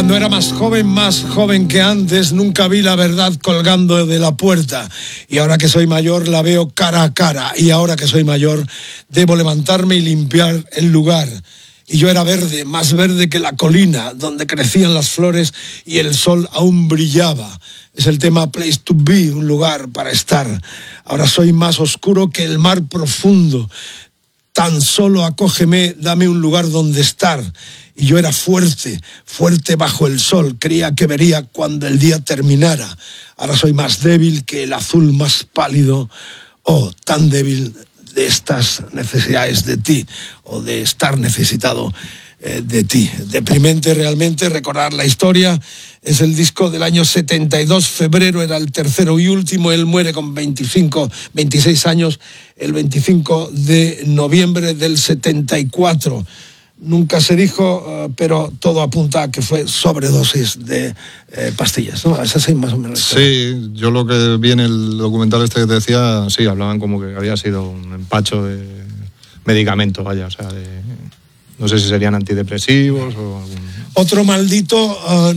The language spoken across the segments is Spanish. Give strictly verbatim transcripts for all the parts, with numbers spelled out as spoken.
Cuando era más joven, más joven que antes, nunca vi la verdad colgando de la puerta. Y ahora que soy mayor, la veo cara a cara. Y ahora que soy mayor, debo levantarme y limpiar el lugar. Y yo era verde, más verde que la colina, donde crecían las flores y el sol aún brillaba. Es el tema Place to Be, un lugar para estar. Ahora soy más oscuro que el mar profundo. Tan solo acógeme, dame un lugar donde estar. Y yo era fuerte, fuerte bajo el sol. Creía que vería cuando el día terminara. Ahora soy más débil que el azul más pálido. Oh, tan débil de estas necesidades de ti, o de estar necesitado eh, de ti. Deprimente realmente recordar la historia. Es el disco del año setenta y dos, febrero era el tercero y último. Él muere con veinticinco, veintiséis años, el veinticinco de noviembre del setenta y cuatro. Nunca se dijo, uh, pero todo apunta a que fue sobredosis de eh, pastillas, ¿no? Es así más o menos. Sí, yo lo que vi en el documental este que te decía, sí, hablaban como que había sido un empacho de medicamento, vaya, o sea, de, no sé si serían antidepresivos o algún... Otro maldito uh,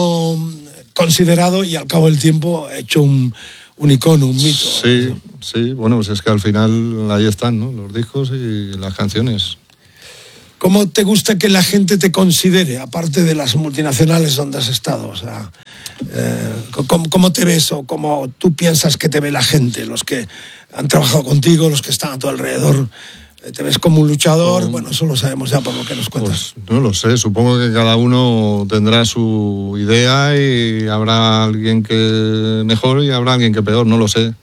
no considerado y al cabo del tiempo hecho un, un icono, un mito. Sí, sí, bueno, pues es que al final ahí están, ¿no? Los discos y las canciones. ¿Cómo te gusta que la gente te considere, aparte de las multinacionales donde has estado? O sea, eh, ¿cómo, ¿cómo te ves o cómo tú piensas que te ve la gente? Los que han trabajado contigo, los que están a tu alrededor. ¿Te ves como un luchador? Um, bueno, eso lo sabemos ya por lo que nos cuentas. Pues no lo sé, supongo que cada uno tendrá su idea y habrá alguien que mejor y habrá alguien que peor, no lo sé.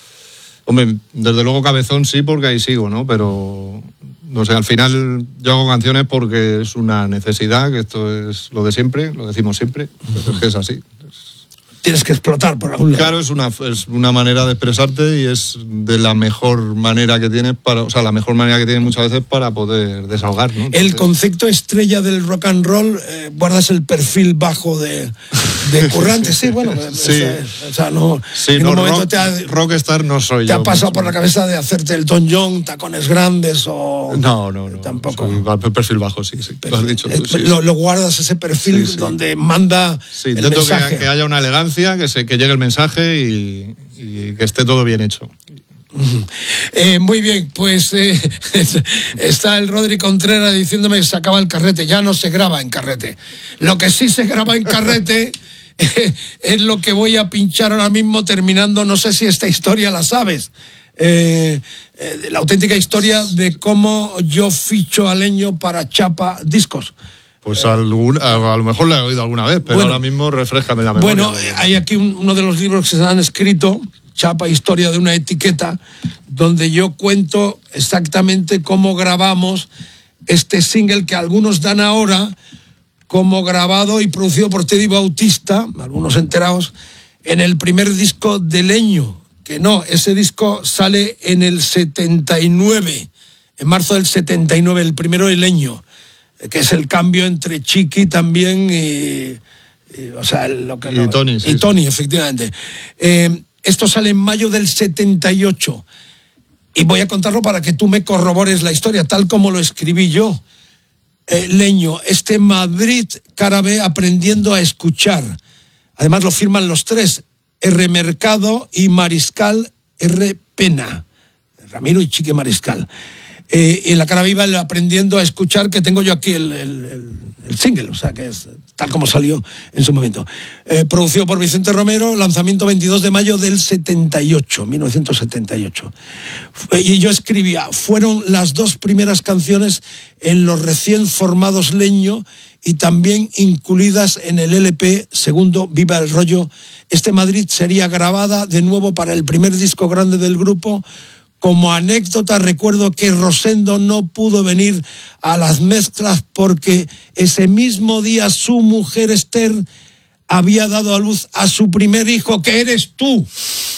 Hombre, desde luego cabezón sí, porque ahí sigo, ¿no? Pero... no sé, al final yo hago canciones porque es una necesidad, que esto es lo de siempre, lo decimos siempre, pero es que es así. Tienes que explotar por algún lado. Claro, es una, es una manera de expresarte y es de la mejor manera que tienes para, o sea, la mejor manera que tienes muchas veces para poder desahogar, ¿no? Entonces... El concepto estrella del rock and roll, eh, guardas el perfil bajo de, de currante, sí, bueno, sí. O sea, no, sí, en no, un momento rock, te ha, rockstar no soy te yo. ha pasado por la cabeza de hacerte el Tom John, tacones grandes o... No, no, no. Tampoco. Soy perfil bajo, sí, sí, Pero, lo has dicho tú, sí, lo, sí. lo guardas ese perfil, sí, sí, donde manda sí, el intento mensaje. Que, que haya una elegancia, que, se, que llegue el mensaje y, y que esté todo bien hecho. Eh, muy bien, pues eh, está el Rodri Contreras diciéndome que se acaba el carrete. Ya no se graba en carrete. Lo que sí se graba en carrete eh, es lo que voy a pinchar ahora mismo terminando. No sé si esta historia la sabes. Eh, eh, la auténtica historia de cómo yo ficho a Leño para Chapa Discos. Pues algún, a, a lo mejor la he oído alguna vez, pero bueno, ahora mismo refréscame la memoria. Bueno, hay aquí un, uno de los libros que se han escrito, Chapa, historia de una etiqueta, donde yo cuento exactamente cómo grabamos este single que algunos dan ahora como grabado y producido por Teddy Bautista, algunos enterados, en el primer disco de Leño, que no, ese disco sale en el setenta y nueve, en marzo del setenta y nueve, el primero de Leño, que es el cambio entre Chiqui también y, y o sea, lo que y no, Tony, sí, y Tony, sí. efectivamente. Eh, esto sale en mayo del setenta y ocho y voy a contarlo para que tú me corrobores la historia tal como lo escribí yo. Eh, Leño, este Madrid cara B aprendiendo a escuchar. Además lo firman los tres, R. Mercado y Mariscal R. Pena, Ramiro y Chiqui Mariscal. Eh, y en la cara viva el aprendiendo a escuchar, que tengo yo aquí el, el, el, el single, o sea que es tal como salió en su momento. Eh, producido por Vicente Romero, lanzamiento veintidós de mayo del setenta y ocho, mil novecientos setenta y ocho. Y yo escribía, fueron las dos primeras canciones en los recién formados Leño y también incluidas en el L P segundo Viva el Rollo. Este Madrid sería grabada de nuevo para el primer disco grande del grupo. Como anécdota, recuerdo que Rosendo no pudo venir a las mezclas porque ese mismo día su mujer Esther había dado a luz a su primer hijo, que eres tú.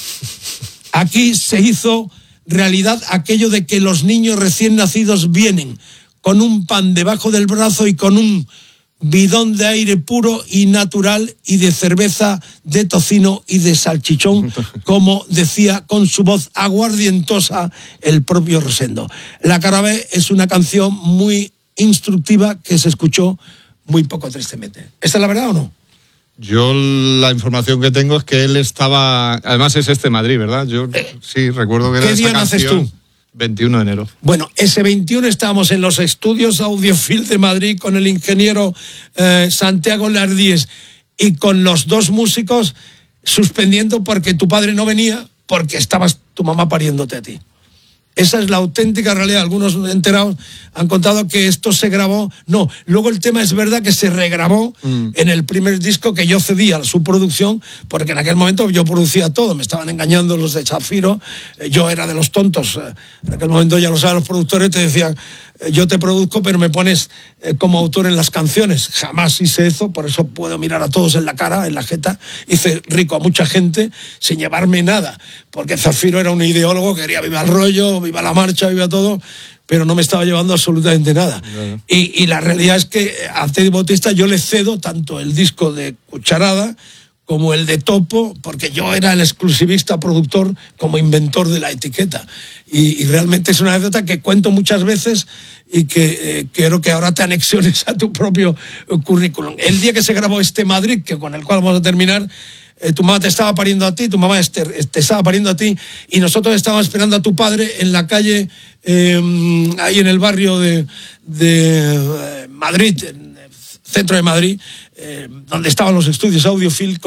Aquí se hizo realidad aquello de que los niños recién nacidos vienen con un pan debajo del brazo y con un bidón de aire puro y natural y de cerveza, de tocino y de salchichón, como decía con su voz aguardientosa el propio Rosendo. La cara B es una canción muy instructiva que se escuchó muy poco tristemente. ¿Esta es la verdad o no? Yo la información que tengo es que él estaba... Además es este Madrid, ¿verdad? Yo eh, sí, recuerdo que era ¿Qué esa día canción, naces tú? veintiuno de enero. Bueno, ese veintiuno estábamos en los estudios Audiofil de Madrid con el ingeniero eh, Santiago Lardíez y con los dos músicos suspendiendo porque tu padre no venía porque estabas tu mamá pariéndote a ti. Esa es la auténtica realidad. Algunos enterados han contado que esto se grabó. No, luego el tema es verdad que se regrabó mm. en el primer disco que yo cedía a su producción, porque en aquel momento yo producía todo. Me estaban engañando los de Zafiro. Yo era de los tontos. En aquel momento, ya lo saben los productores, te decían, yo te produzco, pero me pones como autor en las canciones. Jamás hice eso, por eso puedo mirar a todos en la cara, en la jeta. Hice rico a mucha gente sin llevarme nada, porque Zafiro era un ideólogo que quería viva el rollo, viva la marcha, viva todo, pero no me estaba llevando absolutamente nada. Uh-huh. Y, y la realidad es que a Teddy Bautista yo le cedo tanto el disco de Cucharada como el de Topo, porque yo era el exclusivista productor como inventor de la etiqueta. Y, y realmente es una anécdota que cuento muchas veces y que eh, quiero que ahora te anexiones a tu propio currículum. El día que se grabó este Madrid, que con el cual vamos a terminar, eh, tu mamá te estaba pariendo a ti, tu mamá te, te estaba pariendo a ti, y nosotros estábamos esperando a tu padre en la calle, eh, ahí en el barrio de, de eh, Madrid, en el centro de Madrid, eh, donde estaban los estudios Audiofil.